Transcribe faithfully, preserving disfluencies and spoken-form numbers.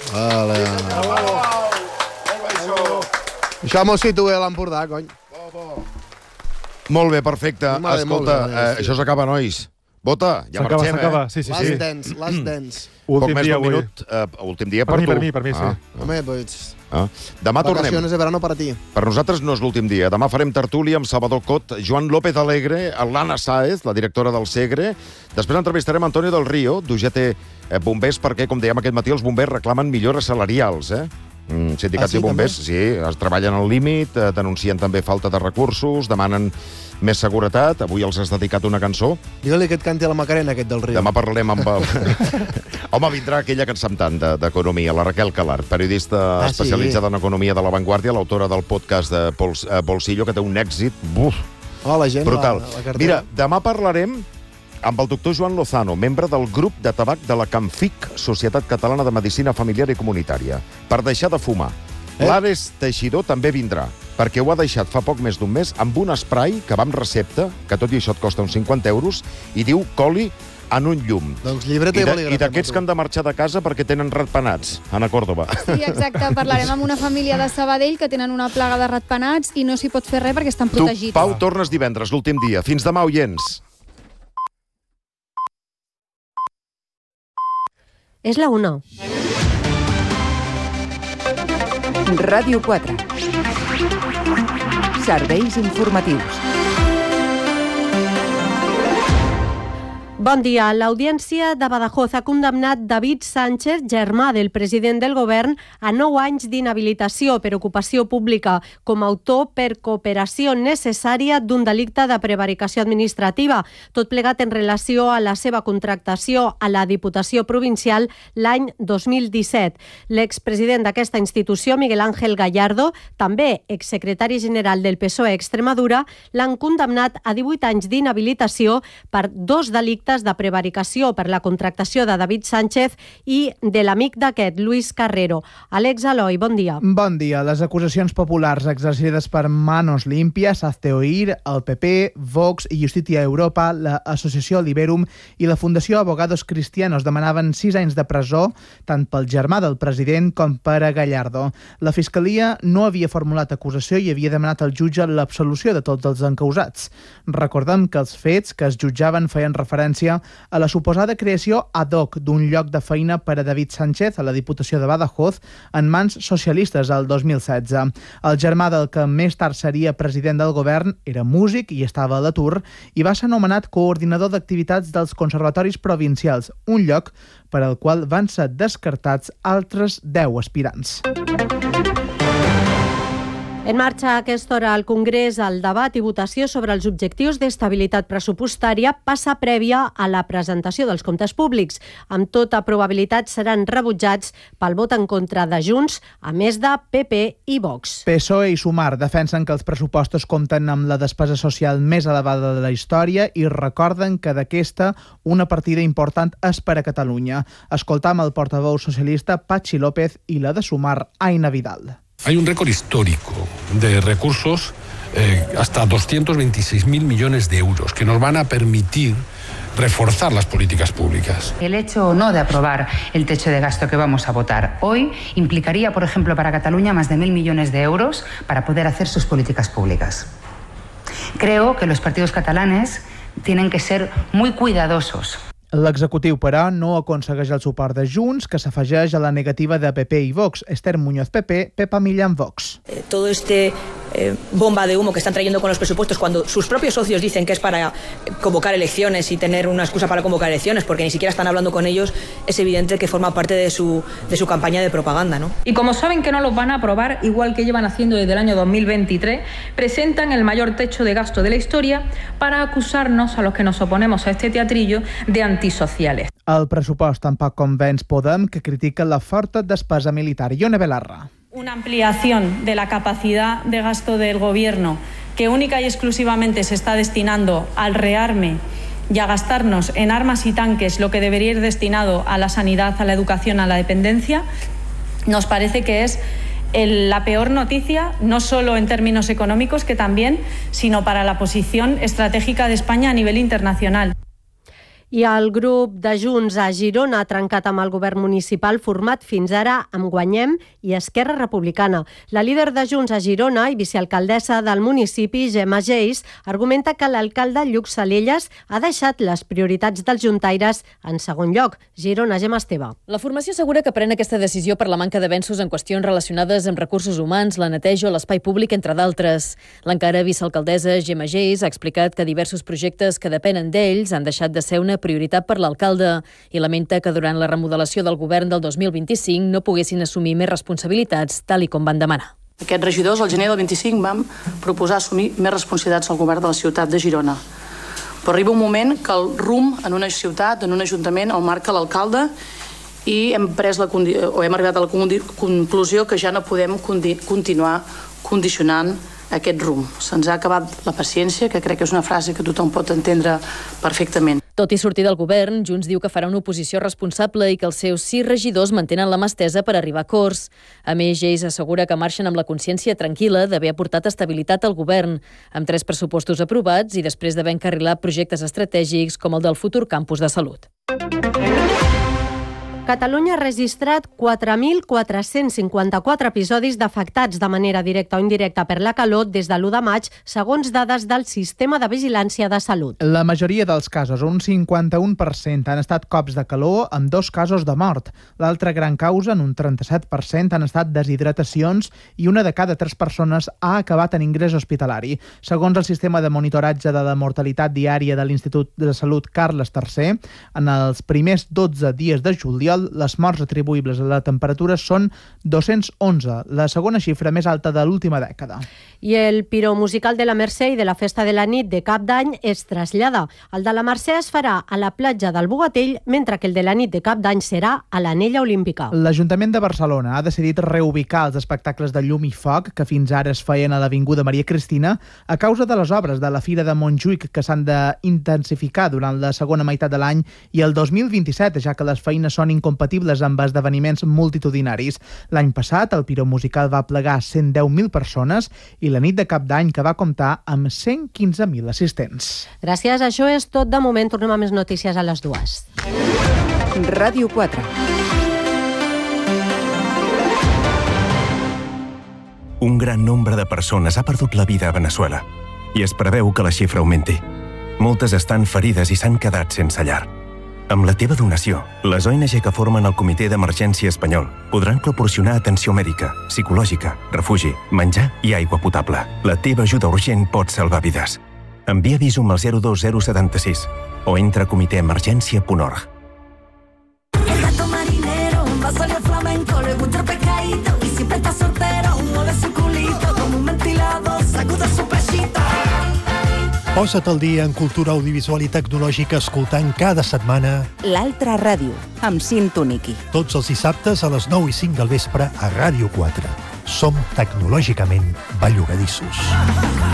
Vale. Això mos situa a l'Empordà, cony. Molt bé, perfecte. Vale, Escolta, molt bé, eh, això s'acaba, nois. Vota, ja S'acaba, marxem, s'acaba. eh? Sí, sí, Last sí. dance, last dance. Poc Últim més dia d'un avui. minut. Eh, últim dia Per per, mi, tu. per mi, per mi, sí. Ah, Home, pues... ah. Demà tornem. Vacaciones de verano para ti. Per nosaltres no és l'últim dia. Demà farem tertúlia amb Salvador Cot, Joan López Alegre, l'Anna Sáez, la directora del Segre. Després entrevistarem Antonio del Río, d'U G T Bombers, perquè, com dèiem aquest matí, els bombers reclamen millores salarials, eh? Mm, sindicats Ah, sí, i bombers, també? sí, es treballen al límit, eh, denuncien també falta de recursos, demanen més seguretat. Avui els has dedicat una cançó. Digue-li que et canti a la Macarena, aquest del Riu. Demà parlarem amb el... Home, vindrà aquella que en sap tant de- d'economia, la Raquel Calart, periodista Ah, sí? especialitzada en economia de La Vanguardia, l'autora del podcast de Pols, eh, Bolsillo, que té un èxit buf, Oh, la gent, brutal. La, la cartera. Mira, demà parlarem amb el doctor Joan Lozano, membre del grup de tabac de la CAMFIC, Societat Catalana de Medicina Familiar i Comunitària, per deixar de fumar. Eh? L'Ares Teixidor també vindrà, perquè ho ha deixat fa poc més d'un mes amb un spray que va amb recepta, que tot i això et costa uns cinquanta euros, i diu coli en un llum. Doncs llibreta I, i de, bolígraf. I d'aquests que han de marxar de casa perquè tenen ratpenats, Anna Córdoba. Sí, exacte. Parlarem amb una família de Sabadell que tenen una plaga de ratpenats i no s'hi pot fer res perquè estan Tu, protegits. Pau, tornes divendres, l'últim dia. Fins demà, oients. És la una. Ràdio quatre. Serveis informatius. Bon dia. L'Audiència de Badajoz ha condemnat David Sánchez, germà del president del govern, a nou anys d'inhabilitació per ocupació pública com a autor per cooperació necessària d'un delicte de prevaricació administrativa, tot plegat en relació a la seva contractació a la Diputació Provincial l'any dos mil disset. L'expresident d'aquesta institució, Miguel Ángel Gallardo, també exsecretari general del P S O E Extremadura, l'han condemnat a divuit anys d'inhabilitació per dos delictes de prevaricació per la contractació de David Sánchez i de l'amic d'aquest, Luis Carrero. Àlex Aloi, bon dia. Bon dia. Les acusacions populars exercides per Manos Limpias, Hazte Oír, el P P, Vox i Justicia Europa, l'Associació Liberum i la Fundació Abogados Cristianos demanaven sis anys de presó tant pel germà del president com per a Gallardo. La Fiscalia no havia formulat acusació i havia demanat al jutge l'absolució de tots els encausats. Recordem que els fets que es jutjaven feien referència a la suposada creació ad hoc d'un lloc de feina per a David Sánchez a la Diputació de Badajoz en mans socialistes el dos mil setze. El germà del que més tard seria president del govern era músic i estava a l'atur i va ser nomenat coordinador d'activitats dels conservatoris provincials, un lloc per al qual van ser descartats altres deu aspirants. En marxa a aquesta hora al Congrés el debat i votació sobre els objectius d'estabilitat pressupostària passa prèvia a la presentació dels comptes públics. Amb tota probabilitat seran rebutjats pel vot en contra de Junts, a més de P P i Vox. P S O E i Sumar defensen que els pressupostos compten amb la despesa social més elevada de la història i recorden que d'aquesta una partida important és per a Catalunya. Escoltam el portaveu socialista Patxi López i la de Sumar, Aina Vidal. Hay un récord histórico de recursos, eh, hasta doscientos veintiséis mil millones de euros, que nos van a permitir reforzar las políticas públicas. El hecho o no de aprobar el techo de gasto que vamos a votar hoy implicaría, por ejemplo, para Cataluña más de mil millones de euros para poder hacer sus políticas públicas. Creo que los partidos catalanes tienen que ser muy cuidadosos. L'executiu, però, no aconsegueix el suport de Junts, que s'afegeix a la negativa de P P i Vox. Esther Muñoz, P P, Pepa Millán, Vox. Eh, todo este eh, bomba de humo que están trayendo con los presupuestos, cuando sus propios socios dicen que es para convocar elecciones y tener una excusa para convocar elecciones, porque ni siquiera están hablando con ellos, es evidente que forma parte de su, de su campaña de propaganda, ¿no? Y como saben que no los van a aprobar, igual que llevan haciendo desde el año dos mil veintitrés, presentan el mayor techo de gasto de la historia para acusarnos, a los que nos oponemos a este teatrillo, de antisociales. El pressupost tampoc convenç Podem, que critica la forta despesa militar. Ione Belarra. Una ampliación de la capacidad de gasto del Gobierno que única y exclusivamente se está destinando al rearme y a gastarnos en armas y tanques lo que debería ir destinado a la sanidad, a la educación, a la dependencia, nos parece que es el, la peor noticia, no solo en términos económicos, que también, sino para la posición estratégica de España a nivel internacional. I el grup de Junts a Girona ha trencat amb el govern municipal format fins ara amb Guanyem i Esquerra Republicana. La líder de Junts a Girona i vicealcaldessa del municipi, Gemma Geis, argumenta que l'alcalde Lluc Salelles ha deixat les prioritats dels juntaires en segon lloc. Girona, Gemma Esteve. La formació assegura que pren aquesta decisió per la manca d'avenços en qüestions relacionades amb recursos humans, la neteja o l'espai públic, entre d'altres. L'encara vicealcaldessa Gemma Geis ha explicat que diversos projectes que depenen d'ells han deixat de ser una prioritat per l'alcalde i lamenta que durant la remodelació del govern del dos mil vint-i-cinc no poguessin assumir més responsabilitats, tal i com van demanar. Aquests regidors, al gener del vint-i-cinc, vam proposar assumir més responsabilitats al govern de la ciutat de Girona. Però arriba un moment que el rumb en una ciutat, en un ajuntament, el marca l'alcalde i hem, pres la, o hem arribat a la conclusió que ja no podem continuar condicionant aquest rumb. Se'ns ha acabat la paciència, que crec que és una frase que tothom pot entendre perfectament. Tot i sortir del govern, Junts diu que farà una oposició responsable i que els seus sis regidors mantenen la mà estesa per arribar a acords. A més, Geis assegura que marxen amb la consciència tranquil·la d'haver aportat estabilitat al govern, amb tres pressupostos aprovats i després d'haver encarrilat projectes estratègics com el del futur campus de salut. Catalunya ha registrat quatre mil quatre-cents cinquanta-quatre episodis d'afectats de manera directa o indirecta per la calor des de l'u de maig, segons dades del Sistema de Vigilància de Salut. La majoria dels casos, un cinquanta-un per cent, han estat cops de calor amb dos casos de mort. L'altra gran causa, en un trenta-set per cent, han estat deshidratacions i una de cada tres persones ha acabat en ingrés hospitalari. Segons el sistema de monitoratge de la mortalitat diària de l'Institut de Salut Carles tercer, en els primers dotze dies de juliol les morts atribuïbles a la temperatura són dos-cents onze, la segona xifra més alta de l'última dècada. I el piró musical de la Mercè i de la Festa de la Nit de Cap d'Any es trasllada. El de la Mercè es farà a la platja del Bogatell, mentre que el de la Nit de Cap d'Any serà a l'Anella Olímpica. L'Ajuntament de Barcelona ha decidit reubicar els espectacles de llum i foc que fins ara es feien a l'Avinguda Maria Cristina a causa de les obres de la Fira de Montjuïc que s'han d'intensificar durant la segona meitat de l'any i el dos mil vint-i-set, ja que les feines són incompatibles amb esdeveniments multitudinaris. L'any passat, el piró musical va plegar cent deu mil persones i la nit de Cap d'Any que va comptar amb cent quinze mil assistents. Gràcies, això és tot de moment. Tornem a més notícies a les dues. Ràdio quatre. Un gran nombre de persones ha perdut la vida a Veneçuela i es preveu que la xifra augmenti. Moltes estan ferides i s'han quedat sense llar. Amb la teva donació, les O N G que formen el Comitè d'Emergència Espanyol podran proporcionar atenció mèdica, psicològica, refugi, menjar i aigua potable. La teva ajuda urgent pot salvar vides. Envia Visum al zero dos zero set sis o entra a comitè emergència punt org. El gato marinero va a salir flamenco, le gusta el pescadito y siempre está soltero, mueve su culito como un ventilador, sacuda su pechito. Posa't al dia en cultura audiovisual i tecnològica escoltant cada setmana L'Altra Ràdio, amb Cinto Niqui. tots els dissabtes a les nou i cinc del vespre a Ràdio quatre. Som tecnològicament bellugadissos.